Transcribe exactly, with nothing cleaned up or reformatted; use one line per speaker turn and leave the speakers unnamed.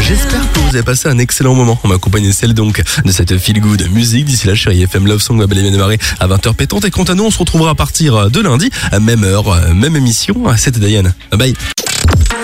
J'espère que vous avez passé un excellent moment. On m'accompagne celle donc de cette feel good musique. D'ici là, chérie F M Love Song va bel et bien démarrer à vingt heures pétantes. Et quant à nous, on se retrouvera à partir de lundi, à même heure, même émission. C'était Diane. Bye bye.